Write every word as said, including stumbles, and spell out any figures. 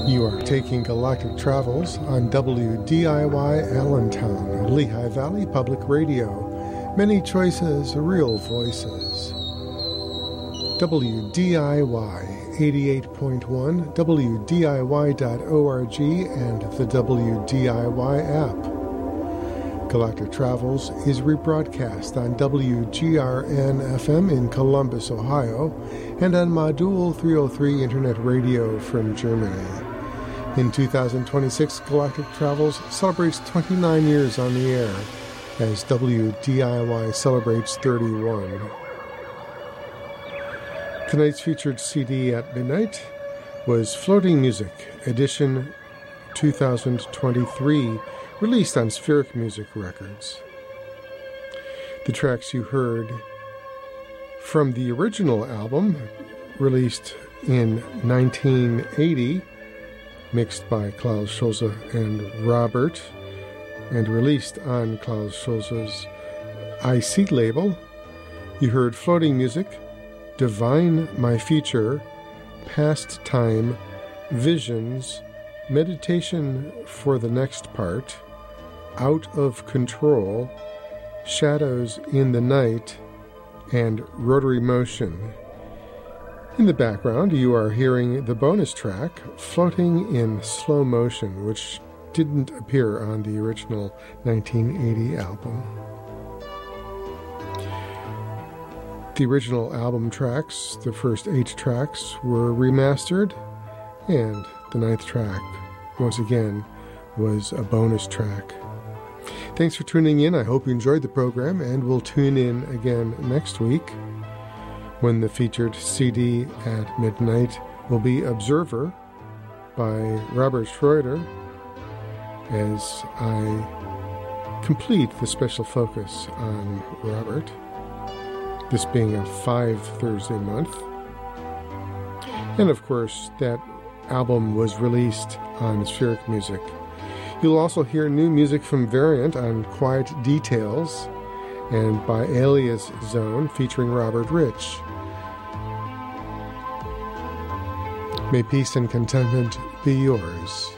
You are taking Galactic Travels on W D I Y Allentown, Lehigh Valley Public Radio. Many choices, real voices. W D I Y eighty-eight point one, W D I Y dot org, and the W D I Y app. Galactic Travels is rebroadcast on W G R N F M in Columbus, Ohio, and on Modul three oh three Internet Radio from Germany. In two thousand twenty-six, Galactic Travels celebrates twenty-nine years on the air as W D I Y celebrates thirty-one. Tonight's featured C D at midnight was Floating Music, edition two thousand twenty-three, released on Spheric Music Records. The tracks you heard from the original album, released in nineteen eighty, mixed by Klaus Schulze and Robert, and released on Klaus Schulze's I C label. You heard Floating Music, Divine My Future, Past Time, Visions, Meditation for the Next Part, Out of Control, Shadows in the Night, and Rotary Motion. In the background, you are hearing the bonus track, Floating in Slow Motion, which didn't appear on the original nineteen eighty album. The original album tracks, the first eight tracks, were remastered, and the ninth track, once again, was a bonus track. Thanks for tuning in. I hope you enjoyed the program, and we'll tune in again next week, when the featured C D at midnight will be Observer by Robert Schroeder, as I complete the special focus on Robert, this being a five Thursday month. And of course, that album was released on Spheric Music. You'll also hear new music from Variant on Quiet Details, and by Alias Zone featuring Robert Rich. May peace and contentment be yours.